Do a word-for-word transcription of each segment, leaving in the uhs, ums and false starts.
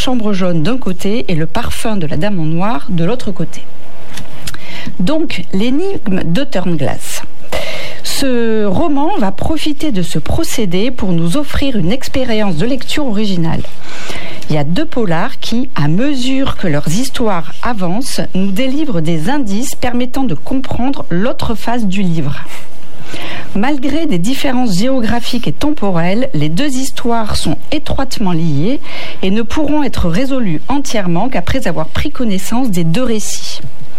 chambre jaune d'un côté et le parfum de la dame en noir de l'autre côté. Donc, l'énigme de Turnglass. Ce roman va profiter de ce procédé pour nous offrir une expérience de lecture originale. Il y a deux polars qui, à mesure que leurs histoires avancent, nous délivrent des indices permettant de comprendre l'autre face du livre. Malgré des différences géographiques et temporelles, les deux histoires sont étroitement liées et ne pourront être résolues entièrement qu'après avoir pris connaissance des deux récits.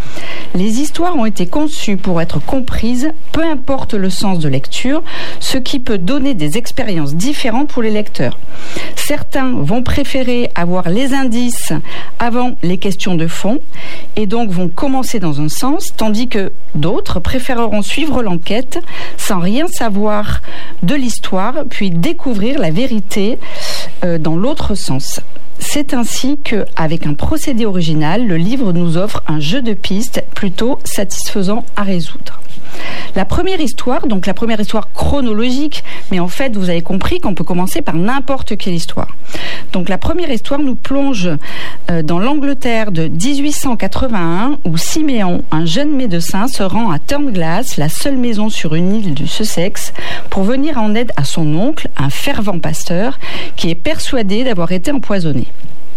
Les histoires ont été conçues pour être comprises, peu importe le sens de lecture, ce qui peut donner des expériences différentes pour les lecteurs. Certains vont préférer avoir les indices avant les questions de fond et donc vont commencer dans un sens, tandis que d'autres préféreront suivre l'enquête sans rien savoir de l'histoire, puis découvrir la vérité euh, dans l'autre sens. C'est ainsi qu'avec un procédé original, le livre nous offre un jeu de pistes plutôt satisfaisant à résoudre. La première histoire, donc la première histoire chronologique, mais en fait vous avez compris qu'on peut commencer par n'importe quelle histoire. Donc la première histoire nous plonge euh, dans l'Angleterre de dix-huit cent quatre-vingt-un où Siméon, un jeune médecin, se rend à Turnglass, la seule maison sur une île du Sussex, pour venir en aide à son oncle, un fervent pasteur, qui est persuadé d'avoir été empoisonné.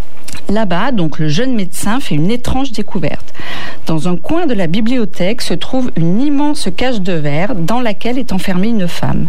Là-bas, donc, le jeune médecin fait une étrange découverte. Dans un coin de la bibliothèque se trouve une immense cage de verre dans laquelle est enfermée une femme.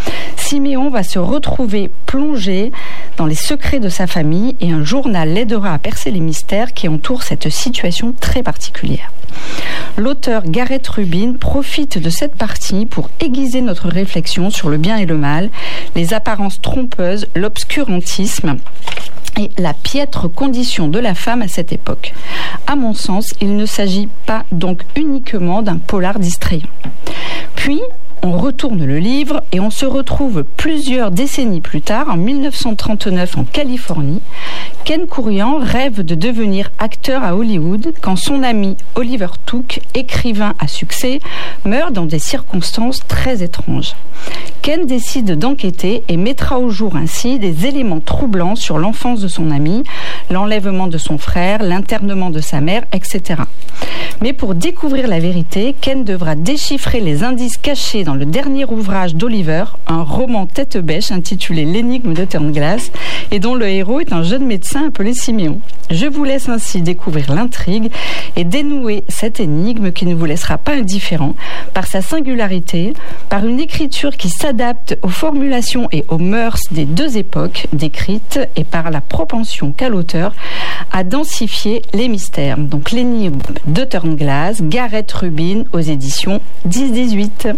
Siméon va se retrouver plongé dans les secrets de sa famille et un journal l'aidera à percer les mystères qui entourent cette situation très particulière. L'auteur Gareth Rubin profite de cette partie pour aiguiser notre réflexion sur le bien et le mal, les apparences trompeuses, l'obscurantisme et la piètre condition de la femme à cette époque. À mon sens, il ne s'agit pas donc uniquement d'un polar distrayant. Puis, on retourne le livre et on se retrouve plusieurs décennies plus tard, en mille neuf cent trente-neuf en Californie. Ken Kurian rêve de devenir acteur à Hollywood quand son ami Oliver Took, écrivain à succès, meurt dans des circonstances très étranges. Ken décide d'enquêter et mettra au jour ainsi des éléments troublants sur l'enfance de son ami, l'enlèvement de son frère, l'internement de sa mère, et cetera. Mais pour découvrir la vérité, Ken devra déchiffrer les indices cachés dans le dernier ouvrage d'Oliver, un roman tête-bêche intitulé L'énigme de Turnglass, et dont le héros est un jeune médecin appelé Siméon. Je vous laisse ainsi découvrir l'intrigue et dénouer cette énigme qui ne vous laissera pas indifférent par sa singularité, par une écriture qui s'adapte aux formulations et aux mœurs des deux époques décrites et par la propension qu'a l'auteur à densifier les mystères. Donc l'énigme de Turnglass, Gareth Rubin aux éditions dix dix-huit.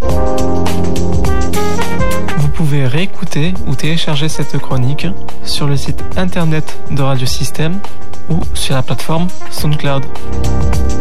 Vous pouvez réécouter ou télécharger cette chronique sur le site internet de Radio Système ou sur la plateforme SoundCloud.